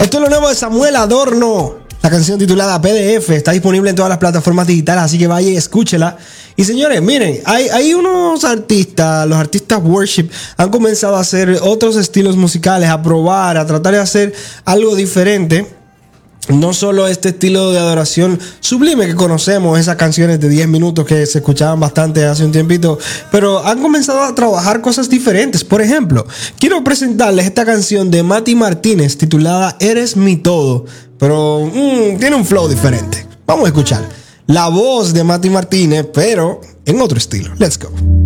Esto es lo nuevo de Samuel Adorno. La canción titulada PDF está disponible en todas las plataformas digitales, así que vaya y escúchela. Y señores, miren, hay unos artistas, los artistas worship, han comenzado a hacer otros estilos musicales, a probar, a tratar de hacer algo diferente. No solo este estilo de adoración sublime que conocemos, esas canciones de 10 minutos que se escuchaban bastante hace un tiempito, pero han comenzado a trabajar cosas diferentes. Por ejemplo, quiero presentarles esta canción de Mati Martínez titulada Eres mi todo, pero tiene un flow diferente. Vamos a escuchar la voz de Mati Martínez, pero en otro estilo. Let's go.